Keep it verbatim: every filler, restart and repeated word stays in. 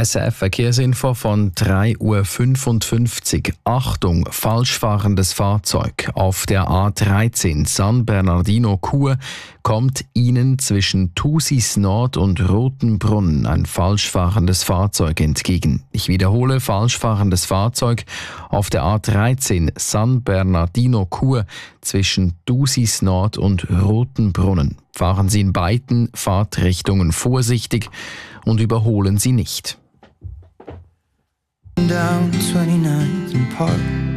S F Verkehrsinfo von drei Uhr fünfundfünfzig. Achtung, falsch fahrendes Fahrzeug. Auf der A dreizehn San Bernardino-Chur kommt Ihnen zwischen Thusis Nord und Rotenbrunn ein falsch fahrendes Fahrzeug entgegen. Ich wiederhole, falsch fahrendes Fahrzeug auf der A dreizehn San Bernardino-Chur zwischen Thusis Nord und Rotenbrunnen. Fahren Sie in beiden Fahrtrichtungen vorsichtig und überholen Sie nicht. Down twenty-ninth and Park.